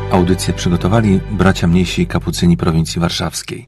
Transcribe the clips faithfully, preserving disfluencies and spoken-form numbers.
Audycję przygotowali bracia mniejsi kapucyni prowincji warszawskiej.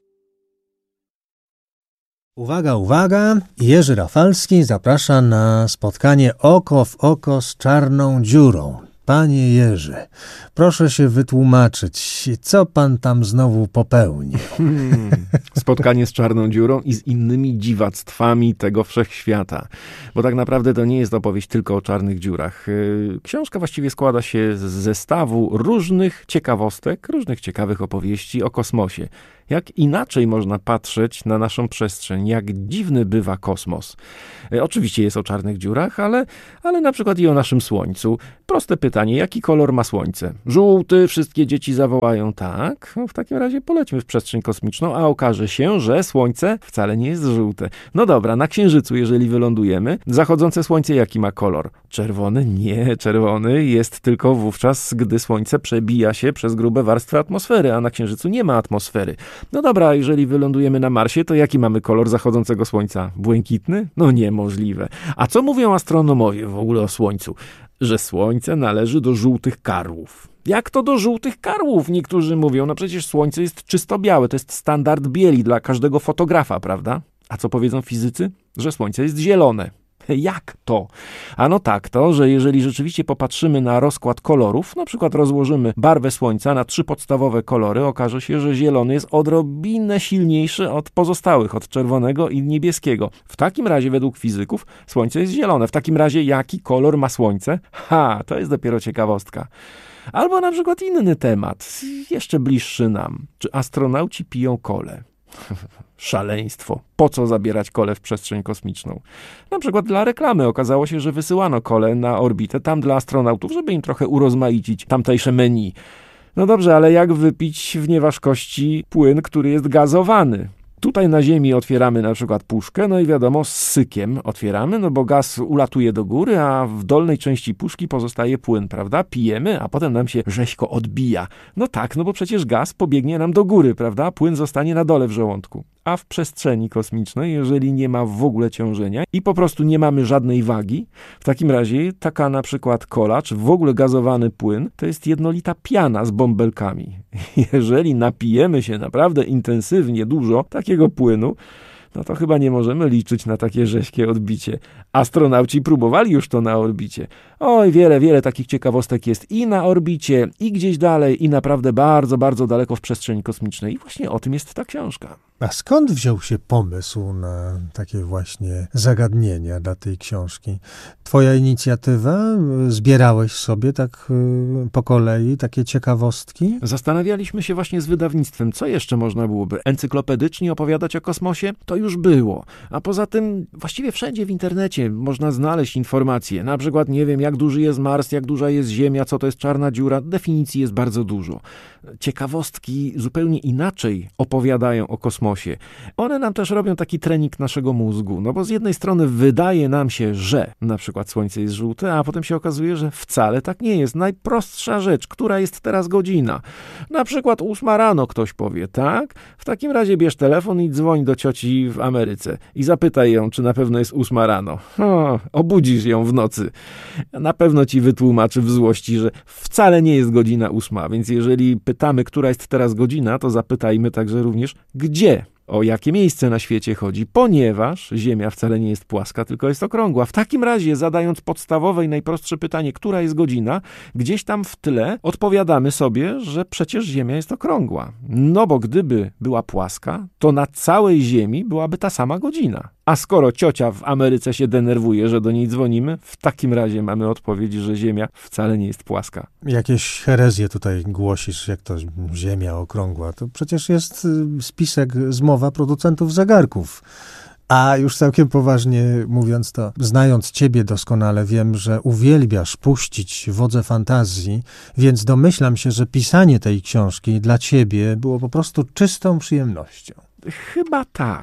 Uwaga, uwaga! Jerzy Rafalski zaprasza na spotkanie oko w oko z czarną dziurą. Panie Jerzy, proszę się wytłumaczyć, co pan tam znowu popełnił? Hmm, spotkanie z czarną dziurą i z innymi dziwactwami tego wszechświata. Bo tak naprawdę to nie jest opowieść tylko o czarnych dziurach. Książka właściwie składa się z zestawu różnych ciekawostek, różnych ciekawych opowieści o kosmosie. Jak inaczej można patrzeć na naszą przestrzeń, jak dziwny bywa kosmos. E, oczywiście jest o czarnych dziurach, ale, ale na przykład i o naszym Słońcu. Proste pytanie, jaki kolor ma Słońce? Żółty, wszystkie dzieci zawołają tak. No, w takim razie polećmy w przestrzeń kosmiczną, a okaże się, że Słońce wcale nie jest żółte. No dobra, na Księżycu, jeżeli wylądujemy, zachodzące Słońce jaki ma kolor? Czerwony? Nie, czerwony jest tylko wówczas, gdy Słońce przebija się przez grube warstwy atmosfery, a na Księżycu nie ma atmosfery. No dobra, jeżeli wylądujemy na Marsie, to jaki mamy kolor zachodzącego Słońca? Błękitny? No niemożliwe. A co mówią astronomowie w ogóle o Słońcu? Że Słońce należy do żółtych karłów. Jak to do żółtych karłów? Niektórzy mówią, no przecież Słońce jest czysto białe, to jest standard bieli dla każdego fotografa, prawda? A co powiedzą fizycy? Że Słońce jest zielone. Jak to? Ano tak to, że jeżeli rzeczywiście popatrzymy na rozkład kolorów, na przykład rozłożymy barwę Słońca na trzy podstawowe kolory, okaże się, że zielony jest odrobinę silniejszy od pozostałych, od czerwonego i niebieskiego. W takim razie według fizyków Słońce jest zielone. W takim razie jaki kolor ma Słońce? Ha, to jest dopiero ciekawostka. Albo na przykład inny temat, jeszcze bliższy nam. Czy astronauci piją kolę? Szaleństwo. Po co zabierać kolę w przestrzeń kosmiczną? Na przykład dla reklamy okazało się, że wysyłano kolę na orbitę tam dla astronautów, żeby im trochę urozmaicić tamtejsze menu. No dobrze, ale jak wypić w nieważkości płyn, który jest gazowany? Tutaj na Ziemi otwieramy na przykład puszkę, no i wiadomo, z sykiem otwieramy, no bo gaz ulatuje do góry, a w dolnej części puszki pozostaje płyn, prawda? Pijemy, a potem nam się rzeźko odbija. No tak, no bo przecież gaz pobiegnie nam do góry, prawda? Płyn zostanie na dole w żołądku. A w przestrzeni kosmicznej, jeżeli nie ma w ogóle ciążenia i po prostu nie mamy żadnej wagi, w takim razie taka na przykład kola, czy w ogóle gazowany płyn, to jest jednolita piana z bąbelkami. Jeżeli napijemy się naprawdę intensywnie dużo takiego płynu, no to chyba nie możemy liczyć na takie rześkie odbicie. Astronauci próbowali już to na orbicie. Oj, wiele, wiele takich ciekawostek jest i na orbicie, i gdzieś dalej, i naprawdę bardzo, bardzo daleko w przestrzeni kosmicznej. I właśnie o tym jest ta książka. A skąd wziął się pomysł na takie właśnie zagadnienia dla tej książki? Twoja inicjatywa? Zbierałeś sobie tak y, po kolei takie ciekawostki? Zastanawialiśmy się właśnie z wydawnictwem, co jeszcze można byłoby encyklopedycznie opowiadać o kosmosie? To już było. A poza tym właściwie wszędzie w internecie można znaleźć informacje. Na przykład, nie wiem, jak duży jest Mars, jak duża jest Ziemia, co to jest czarna dziura. Definicji jest bardzo dużo. Ciekawostki zupełnie inaczej opowiadają o kosmosie. One nam też robią taki trening naszego mózgu, no bo z jednej strony wydaje nam się, że na przykład Słońce jest żółte, a potem się okazuje, że wcale tak nie jest. Najprostsza rzecz, która jest teraz godzina. Na przykład ósma rano ktoś powie, tak? W takim razie bierz telefon i dzwoń do cioci w Ameryce i zapytaj ją, czy na pewno jest ósma rano. O, obudzisz ją w nocy. Na pewno ci wytłumaczy w złości, że wcale nie jest godzina ósma, więc jeżeli pytamy, która jest teraz godzina, to zapytajmy także również, gdzie, o jakie miejsce na świecie chodzi, ponieważ Ziemia wcale nie jest płaska, tylko jest okrągła. W takim razie, zadając podstawowe i najprostsze pytanie, która jest godzina, gdzieś tam w tle odpowiadamy sobie, że przecież Ziemia jest okrągła. No bo gdyby była płaska, to na całej Ziemi byłaby ta sama godzina. A skoro ciocia w Ameryce się denerwuje, że do niej dzwonimy, w takim razie mamy odpowiedź, że Ziemia wcale nie jest płaska. Jakieś herezje tutaj głosisz, jak to Ziemia okrągła. To przecież jest spisek, zmowa producentów zegarków. A już całkiem poważnie mówiąc to, znając ciebie doskonale, wiem, że uwielbiasz puścić wodze fantazji, więc domyślam się, że pisanie tej książki dla ciebie było po prostu czystą przyjemnością. Chyba tak.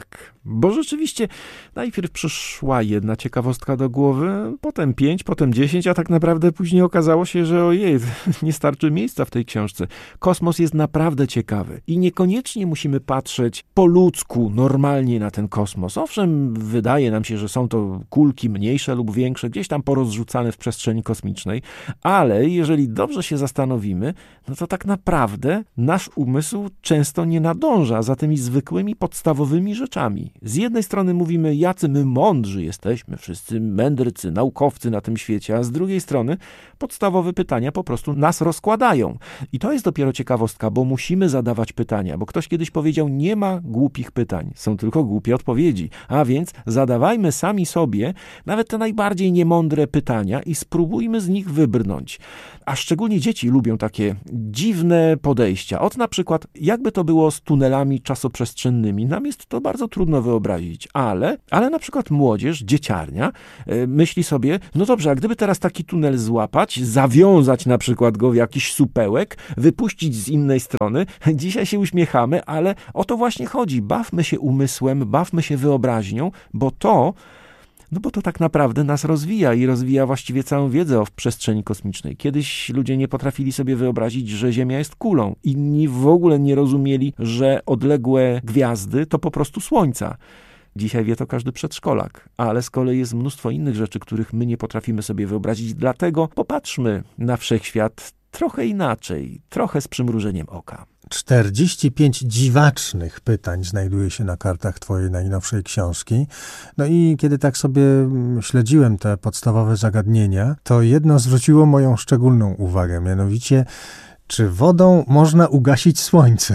Bo rzeczywiście najpierw przyszła jedna ciekawostka do głowy, potem pięć, potem dziesięć, a tak naprawdę później okazało się, że ojej, nie starczy miejsca w tej książce. Kosmos jest naprawdę ciekawy i niekoniecznie musimy patrzeć po ludzku, normalnie na ten kosmos. Owszem, wydaje nam się, że są to kulki mniejsze lub większe, gdzieś tam porozrzucane w przestrzeni kosmicznej, ale jeżeli dobrze się zastanowimy, no to tak naprawdę nasz umysł często nie nadąża za tymi zwykłymi, podstawowymi rzeczami. Z jednej strony mówimy, jacy my mądrzy jesteśmy, wszyscy mędrcy, naukowcy na tym świecie, a z drugiej strony podstawowe pytania po prostu nas rozkładają. I to jest dopiero ciekawostka, bo musimy zadawać pytania, bo ktoś kiedyś powiedział, nie ma głupich pytań, są tylko głupie odpowiedzi. A więc zadawajmy sami sobie nawet te najbardziej niemądre pytania i spróbujmy z nich wybrnąć. A szczególnie dzieci lubią takie dziwne podejścia. Od na przykład, jakby to było z tunelami czasoprzestrzennymi. Nam jest to bardzo trudno wyobrazić, ale, ale na przykład młodzież, dzieciarnia yy, myśli sobie, no dobrze, a gdyby teraz taki tunel złapać, zawiązać na przykład go w jakiś supełek, wypuścić z innej strony, dzisiaj się uśmiechamy, ale o to właśnie chodzi. Bawmy się umysłem, bawmy się wyobraźnią, bo to No bo to tak naprawdę nas rozwija i rozwija właściwie całą wiedzę o przestrzeni kosmicznej. Kiedyś ludzie nie potrafili sobie wyobrazić, że Ziemia jest kulą. Inni w ogóle nie rozumieli, że odległe gwiazdy to po prostu słońca. Dzisiaj wie to każdy przedszkolak, ale z kolei jest mnóstwo innych rzeczy, których my nie potrafimy sobie wyobrazić. Dlatego popatrzmy na wszechświat trochę inaczej, trochę z przymrużeniem oka. czterdzieści pięć dziwacznych pytań znajduje się na kartach twojej najnowszej książki. No i kiedy tak sobie śledziłem te podstawowe zagadnienia, to jedno zwróciło moją szczególną uwagę, mianowicie, czy wodą można ugasić słońce?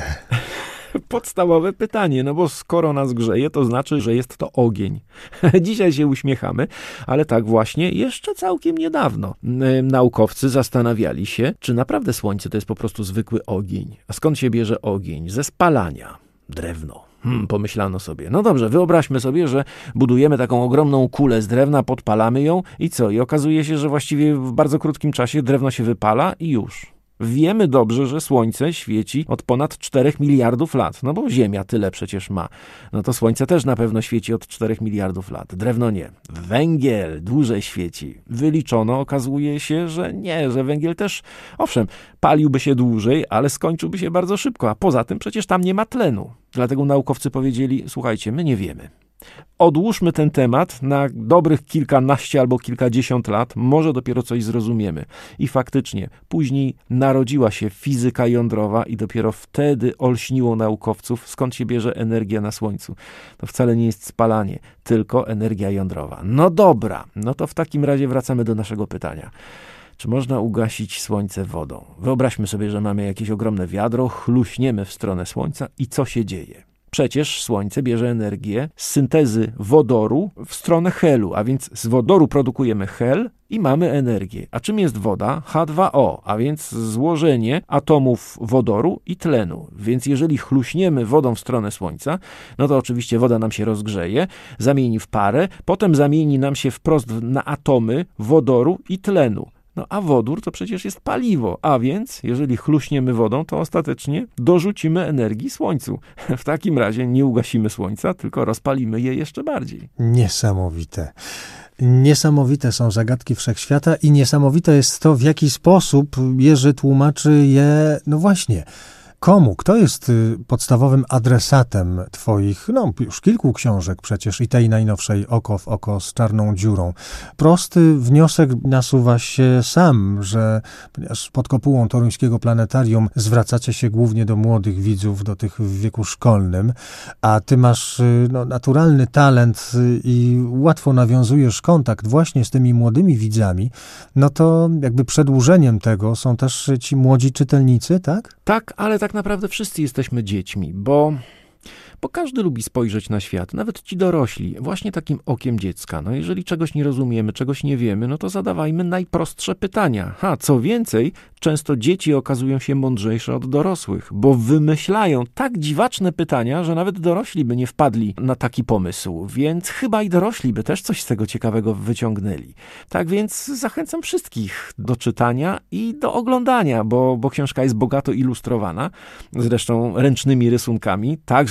Podstawowe pytanie, no bo skoro nas grzeje, to znaczy, że jest to ogień. Dzisiaj się uśmiechamy, ale tak właśnie jeszcze całkiem niedawno naukowcy zastanawiali się, czy naprawdę słońce to jest po prostu zwykły ogień. A skąd się bierze ogień? Ze spalania. Drewno. Hmm, pomyślano sobie, no dobrze, wyobraźmy sobie, że budujemy taką ogromną kulę z drewna, podpalamy ją i co? I okazuje się, że właściwie w bardzo krótkim czasie drewno się wypala i już. Wiemy dobrze, że Słońce świeci od ponad czterech miliardów lat, no bo Ziemia tyle przecież ma. No to Słońce też na pewno świeci od czterech miliardów lat. Drewno nie. Węgiel dłużej świeci. Wyliczono, okazuje się, że nie, że węgiel też, owszem, paliłby się dłużej, ale skończyłby się bardzo szybko, a poza tym przecież tam nie ma tlenu. Dlatego naukowcy powiedzieli, słuchajcie, my nie wiemy. Odłóżmy ten temat na dobrych kilkanaście albo kilkadziesiąt lat, może dopiero coś zrozumiemy. I faktycznie, później narodziła się fizyka jądrowa i dopiero wtedy olśniło naukowców, skąd się bierze energia na Słońcu. To wcale nie jest spalanie, tylko energia jądrowa. No dobra, no to w takim razie wracamy do naszego pytania. Czy można ugasić Słońce wodą? Wyobraźmy sobie, że mamy jakieś ogromne wiadro, chluśniemy w stronę Słońca i co się dzieje? Przecież Słońce bierze energię z syntezy wodoru w stronę helu, a więc z wodoru produkujemy hel i mamy energię. A czym jest woda? H dwa O, a więc złożenie atomów wodoru i tlenu. Więc jeżeli chluśniemy wodą w stronę Słońca, no to oczywiście woda nam się rozgrzeje, zamieni w parę, potem zamieni nam się wprost na atomy wodoru i tlenu. No a wodór to przecież jest paliwo, a więc jeżeli chluśniemy wodą, to ostatecznie dorzucimy energii Słońcu. W takim razie nie ugasimy Słońca, tylko rozpalimy je jeszcze bardziej. Niesamowite. Niesamowite są zagadki wszechświata i niesamowite jest to, w jaki sposób Jerzy tłumaczy je, no właśnie, komu? Kto jest podstawowym adresatem twoich, no już kilku książek przecież i tej najnowszej Oko w oko z czarną dziurą? Prosty wniosek nasuwa się sam, że ponieważ pod kopułą toruńskiego planetarium zwracacie się głównie do młodych widzów, do tych w wieku szkolnym, a ty masz no, naturalny talent i łatwo nawiązujesz kontakt właśnie z tymi młodymi widzami, no to jakby przedłużeniem tego są też ci młodzi czytelnicy, tak? Tak, ale tak naprawdę wszyscy jesteśmy dziećmi, bo, bo każdy lubi spojrzeć na świat, nawet ci dorośli, właśnie takim okiem dziecka. No jeżeli czegoś nie rozumiemy, czegoś nie wiemy, no to zadawajmy najprostsze pytania. Ha, co więcej, często dzieci okazują się mądrzejsze od dorosłych, bo wymyślają tak dziwaczne pytania, że nawet dorośli by nie wpadli na taki pomysł, więc chyba i dorośli by też coś z tego ciekawego wyciągnęli. Tak więc zachęcam wszystkich do czytania i do oglądania, bo, bo książka jest bogato ilustrowana, zresztą ręcznymi rysunkami, także dowcipnymi,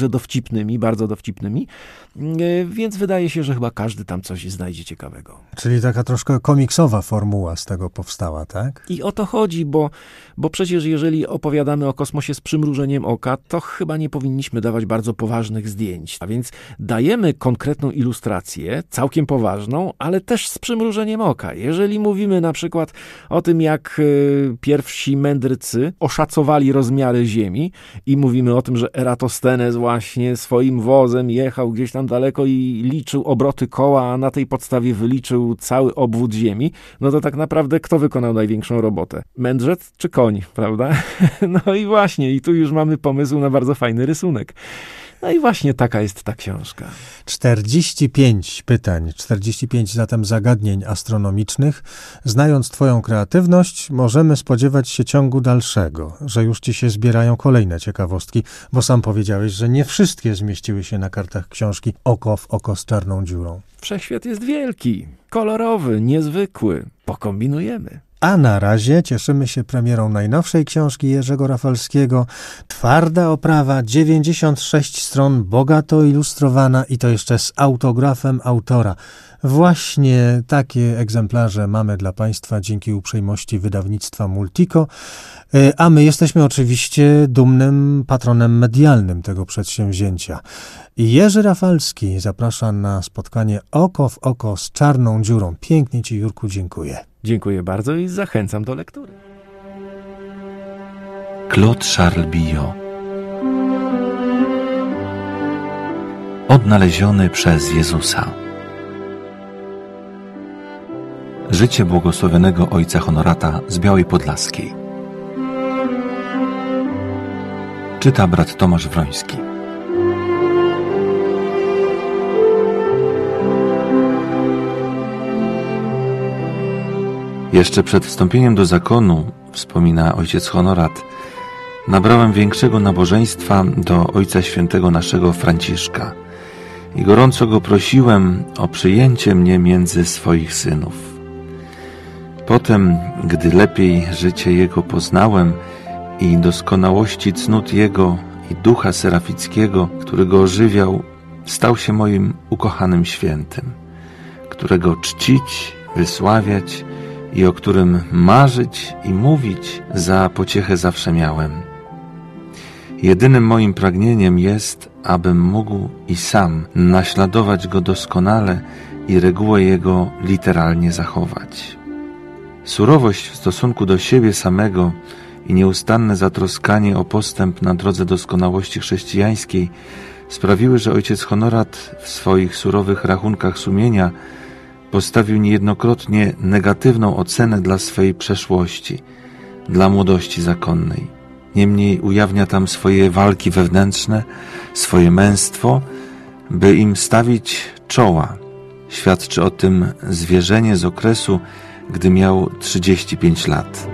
dowcipnymi, bardzo dowcipnymi, więc wydaje się, że chyba każdy tam coś znajdzie ciekawego. Czyli taka troszkę komiksowa formuła z tego powstała, tak? I o to chodzi, bo, bo przecież jeżeli opowiadamy o kosmosie z przymrużeniem oka, to chyba nie powinniśmy dawać bardzo poważnych zdjęć. A więc dajemy konkretną ilustrację, całkiem poważną, ale też z przymrużeniem oka. Jeżeli mówimy na przykład o tym, jak y, pierwsi mędrcy oszacowali rozmiary Ziemi i mówimy o tym, że Eratosthenes właśnie swoim wozem jechał gdzieś tam daleko i liczył obroty koła, a na tej podstawie wyliczył cały obwód Ziemi, no to tak naprawdę kto wykonał największą robotę? Mędrzec czy koń, prawda? No i właśnie, i tu już mamy pomysł na bardzo fajny rysunek. No i właśnie taka jest ta książka. czterdzieści pięć pytań, czterdzieści pięć zatem zagadnień astronomicznych. Znając twoją kreatywność, możemy spodziewać się ciągu dalszego, że już ci się zbierają kolejne ciekawostki, bo sam powiedziałeś, że nie wszystkie zmieściły się na kartach książki Oko w oko z czarną dziurą. Wszechświat jest wielki, kolorowy, niezwykły. Pokombinujemy. A na razie cieszymy się premierą najnowszej książki Jerzego Rafalskiego. Twarda oprawa, dziewięćdziesiąt sześć stron, bogato ilustrowana i to jeszcze z autografem autora. Właśnie takie egzemplarze mamy dla Państwa dzięki uprzejmości wydawnictwa Multico, a my jesteśmy oczywiście dumnym patronem medialnym tego przedsięwzięcia. Jerzy Rafalski zaprasza na spotkanie Oko w oko z czarną dziurą. Pięknie Ci, Jurku, dziękuję. Dziękuję bardzo i zachęcam do lektury. Claude Charles Billot. Odnaleziony przez Jezusa. Życie błogosławionego ojca Honorata z Białej Podlaskiej. Czyta brat Tomasz Wroński. Jeszcze przed wstąpieniem do zakonu, wspomina ojciec Honorat, nabrałem większego nabożeństwa do Ojca Świętego naszego Franciszka i gorąco go prosiłem o przyjęcie mnie między swoich synów. Potem, gdy lepiej życie jego poznałem i doskonałości cnót jego i ducha serafickiego, który go ożywiał, stał się moim ukochanym świętym, którego czcić, wysławiać i o którym marzyć i mówić za pociechę zawsze miałem. Jedynym moim pragnieniem jest, abym mógł i sam naśladować go doskonale i regułę jego literalnie zachować. Surowość w stosunku do siebie samego i nieustanne zatroskanie o postęp na drodze doskonałości chrześcijańskiej sprawiły, że ojciec Honorat w swoich surowych rachunkach sumienia postawił niejednokrotnie negatywną ocenę dla swej przeszłości, dla młodości zakonnej. Niemniej ujawnia tam swoje walki wewnętrzne, swoje męstwo, by im stawić czoła. Świadczy o tym zwierzenie z okresu, gdy miał trzydzieści pięć lat.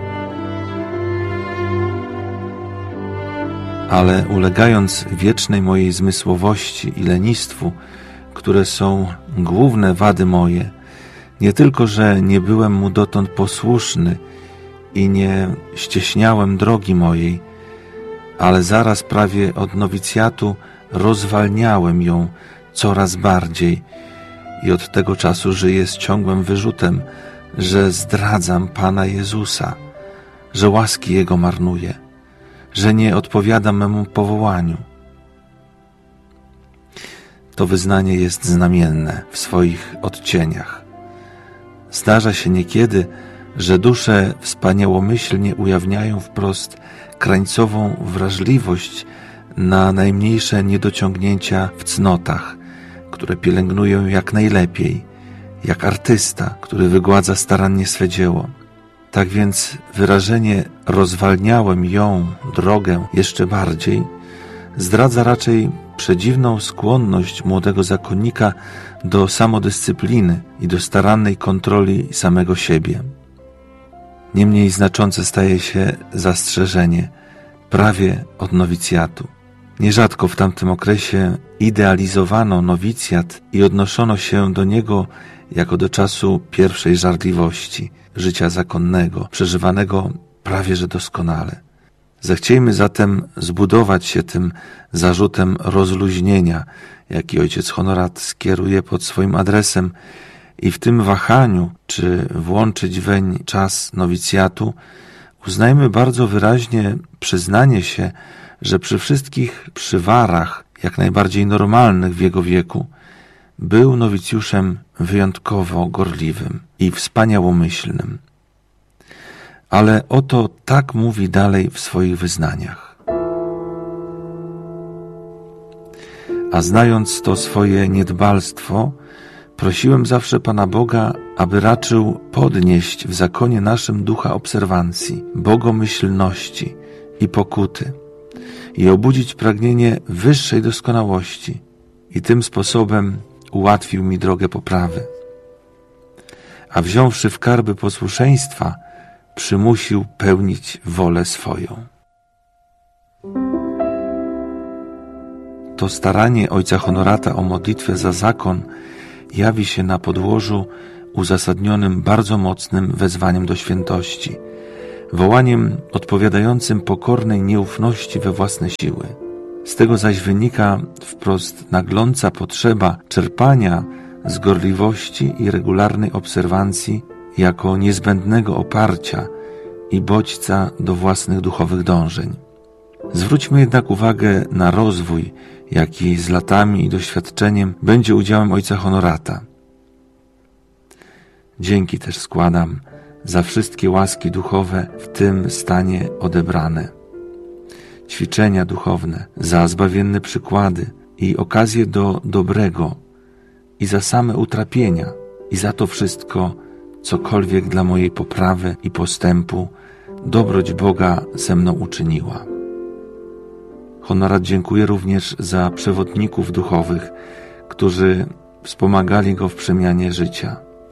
Ale ulegając wiecznej mojej zmysłowości i lenistwu, które są główne wady moje, nie tylko, że nie byłem mu dotąd posłuszny i nie ścieśniałem drogi mojej, ale zaraz prawie od nowicjatu rozwalniałem ją coraz bardziej i od tego czasu żyję z ciągłym wyrzutem, że zdradzam Pana Jezusa, że łaski Jego marnuję, że nie odpowiadam memu powołaniu. To wyznanie jest znamienne w swoich odcieniach. Zdarza się niekiedy, że dusze wspaniałomyślnie ujawniają wprost krańcową wrażliwość na najmniejsze niedociągnięcia w cnotach, które pielęgnują jak najlepiej, jak artysta, który wygładza starannie swe dzieło. Tak więc wyrażenie rozwalniałem ją, drogę, jeszcze bardziej, zdradza raczej przedziwną skłonność młodego zakonnika do samodyscypliny i do starannej kontroli samego siebie. Niemniej znaczące staje się zastrzeżenie, prawie od nowicjatu. Nierzadko w tamtym okresie idealizowano nowicjat i odnoszono się do niego jako do czasu pierwszej żarliwości, życia zakonnego, przeżywanego prawie że doskonale. Zechciejmy zatem zbudować się tym zarzutem rozluźnienia, jaki ojciec Honorat skieruje pod swoim adresem, i w tym wahaniu, czy włączyć weń czas nowicjatu, uznajmy bardzo wyraźnie przyznanie się, że przy wszystkich przywarach, jak najbardziej normalnych w jego wieku, był nowicjuszem wyjątkowo gorliwym i wspaniałomyślnym. Ale oto tak mówi dalej w swoich wyznaniach. A znając to swoje niedbalstwo, prosiłem zawsze Pana Boga, aby raczył podnieść w zakonie naszym ducha obserwancji, bogomyślności i pokuty i obudzić pragnienie wyższej doskonałości i tym sposobem ułatwił mi drogę poprawy. A wziąwszy w karby posłuszeństwa, przymusił pełnić wolę swoją. To staranie ojca Honorata o modlitwę za zakon jawi się na podłożu uzasadnionym bardzo mocnym wezwaniem do świętości, wołaniem odpowiadającym pokornej nieufności we własne siły. Z tego zaś wynika wprost nagląca potrzeba czerpania z gorliwości i regularnej obserwancji jako niezbędnego oparcia i bodźca do własnych duchowych dążeń. Zwróćmy jednak uwagę na rozwój, jaki z latami i doświadczeniem będzie udziałem ojca Honorata. Dzięki też składam za wszystkie łaski duchowe w tym stanie odebrane, ćwiczenia duchowne, za zbawienne przykłady i okazje do dobrego i za same utrapienia i za to wszystko, cokolwiek dla mojej poprawy i postępu dobroć Boga ze mną uczyniła. Honorat dziękuję również za przewodników duchowych, którzy wspomagali go w przemianie życia.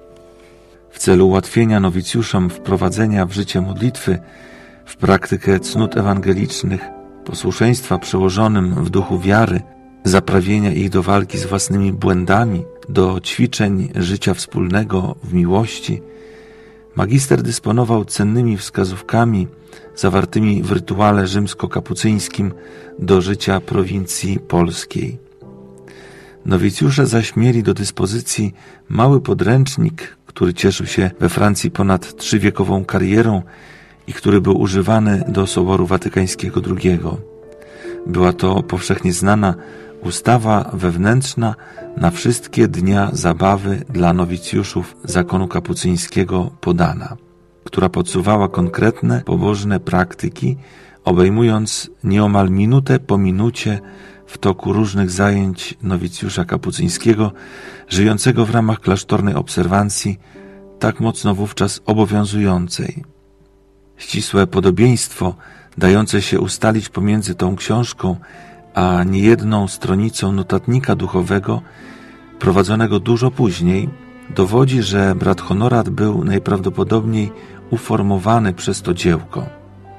W celu ułatwienia nowicjuszom wprowadzenia w życie modlitwy, w praktykę cnót ewangelicznych, posłuszeństwa przełożonym w duchu wiary, zaprawienia ich do walki z własnymi błędami, do ćwiczeń życia wspólnego w miłości, magister dysponował cennymi wskazówkami zawartymi w rytuale rzymsko-kapucyńskim do życia prowincji polskiej. Nowicjusze zaś mieli do dyspozycji mały podręcznik, który cieszył się we Francji ponad trzywiekową karierą i który był używany do Soboru Watykańskiego drugiego. Była to powszechnie znana ustawa wewnętrzna na wszystkie dnia zabawy dla nowicjuszów zakonu kapucyńskiego podana, która podsuwała konkretne, pobożne praktyki, obejmując nieomal minutę po minucie w toku różnych zajęć nowicjusza kapucyńskiego, żyjącego w ramach klasztornej obserwancji, tak mocno wówczas obowiązującej. Ścisłe podobieństwo, dające się ustalić pomiędzy tą książką a niejedną stronicą notatnika duchowego, prowadzonego dużo później, dowodzi, że brat Honorat był najprawdopodobniej uformowany przez to dziełko.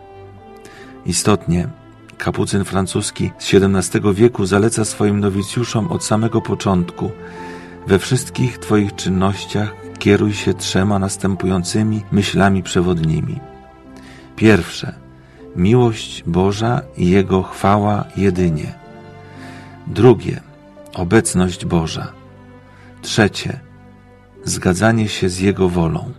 Istotnie, kapucyn francuski z siedemnastego wieku zaleca swoim nowicjuszom od samego początku: we wszystkich Twoich czynnościach kieruj się trzema następującymi myślami przewodnimi. Pierwsze, miłość Boża i Jego chwała jedynie. Drugie, obecność Boża. Trzecie, zgadzanie się z Jego wolą.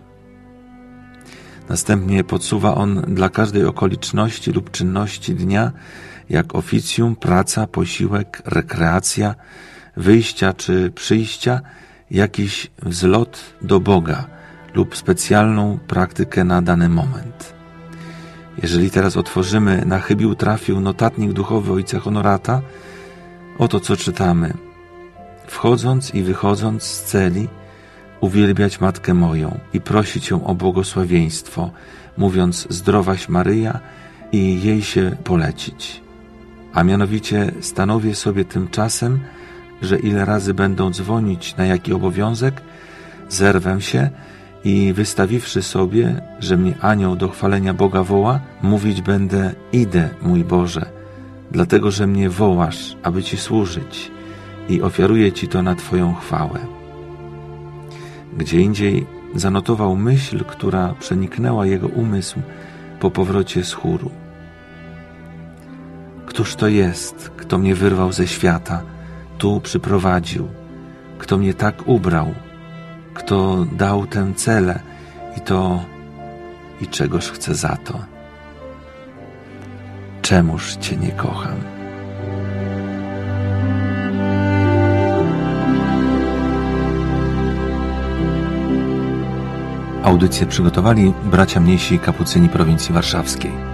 Następnie podsuwa on dla każdej okoliczności lub czynności dnia, jak oficjum, praca, posiłek, rekreacja, wyjścia czy przyjścia, jakiś wzlot do Boga lub specjalną praktykę na dany moment. Jeżeli teraz otworzymy na chybił trafił notatnik duchowy ojca Honorata, oto co czytamy. Wchodząc i wychodząc z celi, uwielbiać Matkę moją i prosić ją o błogosławieństwo, mówiąc zdrowaś Maryja i jej się polecić. A mianowicie stanowię sobie tymczasem, że ile razy będą dzwonić na jaki obowiązek, zerwę się i wystawiwszy sobie, że mnie anioł do chwalenia Boga woła, mówić będę: idę, mój Boże, dlatego że mnie wołasz, aby Ci służyć i ofiaruję Ci to na Twoją chwałę. Gdzie indziej zanotował myśl, która przeniknęła jego umysł po powrocie z chóru. Któż to jest, kto mnie wyrwał ze świata, tu przyprowadził, kto mnie tak ubrał, kto dał tę celę i to, i czegoż chcę za to? Czemuż Cię nie kocham? Audycję przygotowali bracia mniejsi kapucyni prowincji warszawskiej.